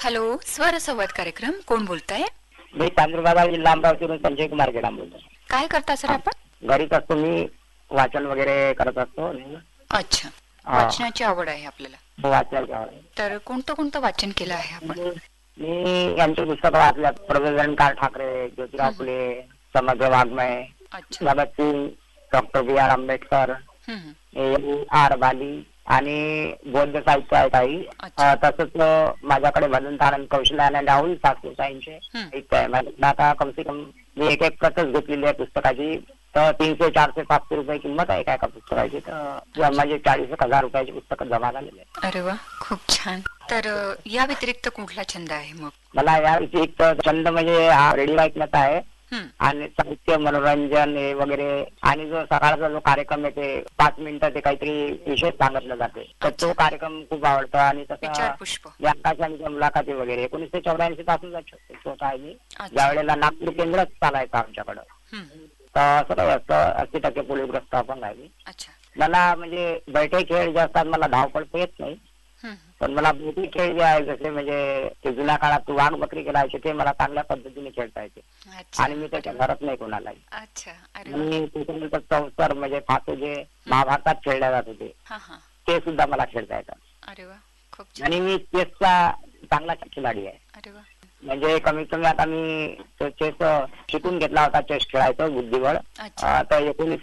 Hello, स्वर संवाद कार्यक्रम. कोण बोलताय? मी तांदूळबाजार जिल्हा अमरावतीवरून संजय कुमार गेडाम बोलतो. काय करता सर आपण? घरीच असतो मी, वाचन वगैरे करत असतो. अच्छा, वाचनाची आवड आहे आपल्याला. वाचनाची आवड आहे. तर कोणतं कोणतं वाचन केलं आहे आपण? मी यांची पुस्तकं वाचल्यात. प्रबोधनकार ठाकरे, ज्योतिराव फुले, समग्र वाङ्मय, अच्छा. भगतसिंग, डॉक्टर बी आर आंबेडकर, आर बाली आणि बौद्ध साहित्य आहे काही. अच्छा. तसंच माझ्याकडे भजनतारण कौशल्याने राहुल सासू साईंचे साहित्य आहे. माझ्याकडे आता कमसे कम मी एक प्रतच घेतलेली आहे पुस्तकाची. तर 300, 400, 500 रुपये किंमत आहे एका पुस्तकाची. तर म्हणजे 40,000 रुपयाची पुस्तक जमा झालेली आहे. अरे वा, खूप छान. तर या व्यतिरिक्त कुठला छंद आहे मग? मला या व्यतिरिक्त छंद म्हणजे रेडिओ ऐकण्याचा आहे आणि साहित्य, मनोरंजन हे वगैरे. आणि जो सकाळचा जो कार्यक्रम आहे ते 5 मिनिटं ते काहीतरी विशेष सांगितलं जाते, तर तो कार्यक्रम खूप आवडतो. आणि तसं पुष्प आकाशवाणीच्या मुलाखती वगैरे 1984 पासून होत आहे मी. ज्या वेळेला नागपूर केंद्रच चालायचं आमच्याकडं. तर असं काही असतं, 80% पोलिओग्रस्त आपण आहे. अच्छा. मला म्हणजे बैठे खेळ जे असतात मला धावपळ येत नाही, पण मला मोठी खेळ जे आहे जसे म्हणजे ते जुन्या काळात वाघ बकरी खेळायचे ते मला चांगल्या पद्धतीने खेळता येते. आणि मी त्याच्या घरात नाही कोणालाही. अच्छा. आणि त्याच्यानंतर संसार म्हणजे फासे जे महाभारतात खेळल्या जात होते ते सुद्धा मला खेळता येतात. अरे वा, खूप छान. आणि मी चेसचा चांगला खिलाडी आहे. अरे वा. म्हणजे कमीत कमी आता मी चेस शिकून घेतला होता, चेस खेळायचं बुद्धिबळ. तर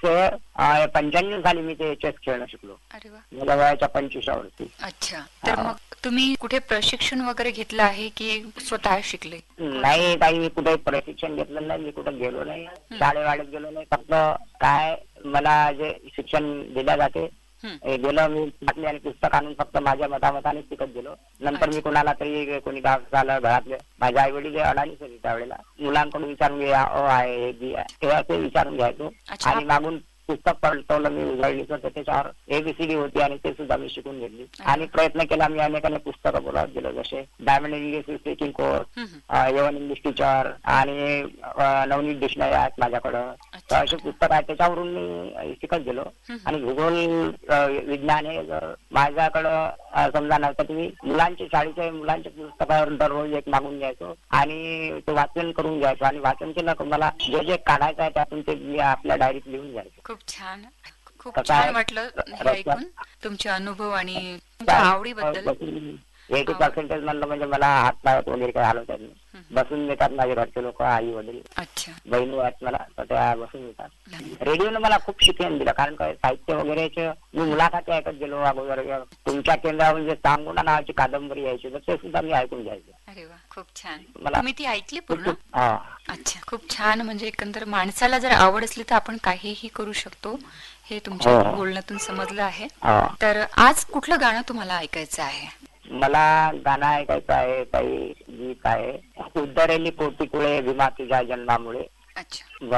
1995 साली मी ते चेस खेळणं शिकलो. अरे वा. मला वयाच्या 25 वर्षी. अच्छा. तर मग तुम्ही कुठे प्रशिक्षण वगैरे घेतलं आहे की स्वतः शिकले? नाही ताई, मी कुठे प्रशिक्षण घेतलं नाही, मी कुठे गेलो नाही, शाळेवाड्यात गेलो नाही. फक्त काय मला जे शिक्षण दिल्या जाते गेलो मी वाचले आणि पुस्तक आणून फक्त माझ्या मतामताने शिकत गेलो. नंतर मी कोणाला तरी कोणी गाव झालं घरातले माझे आई वडील अडाणीच होते त्यावेळेला. मुलांकडून विचारून घ्या, अ आहे, हे बी आहे, तेव्हा ते विचारून घ्यायचो. आणि मागून पुस्तक पलटवलं मी उघडलीचं, तर त्याच्यावर ABCD होती आणि ते सुद्धा मी शिकून घेतली. आणि प्रयत्न केला मी अनेकांना पुस्तकं बोलवत गेलो, जसे diamond English speaking course, A1 English teacher आणि नवनीत डिक्शनरी आहेत माझ्याकडं. तर अशी पुस्तक आहेत, त्याच्यावरून मी शिकत गेलो. आणि भूगोल विज्ञान हे जर माझ्याकडं समजा नव्हतं, तुम्ही मुलांच्या शाळेच्या मुलांच्या पुस्तकावर दररोज एक मागून घ्यायचो आणि ते वाचन करून घ्यायचो. आणि वाचन केलं की मला जे जे काढायचं आहे त्यातून ते मी आपल्या डायरीत लिहून घ्यायचो. खूप छान, खूप छान वाटलं हे ऐकून तुमचे अनुभव आणि आवडीबद्दल. 80% म्हणलं म्हणजे मला हात पायात वगैरे काही हलवत नाही, बसून देतात माझे घरचे लोक, आई वडील, बहिणी आहेत मला, तर त्या बसून देतात. रेडिओनं मला खूप शिक्षण दिलं, कारण काय साहित्य वगैरेचे मी मुलाखती ऐकत गेलो. अगोदर तुमच्या केंद्रावर जे सांगूना नावाची कादंबरी यायची, तर ते सुद्धा मी ऐकून घ्यायचो. अरे वा, खूप छान. तुम्ही ती ऐकली पूर्ण? अच्छा, खूप छान. म्हणजे एकंदर माणसाला जर आवड असली तर आपण काहीही करू शकतो, हे तुमच्या बोलण्यातून समजलं आहे. तर आज कुठलं गाणं तुम्हाला ऐकायचं आहे? मला गाणं ऐकायचं आहे, काही गीत आहे, उद्धरेली पोटी कुळे भीमा तुझ्या जन्मामुळे. अच्छा.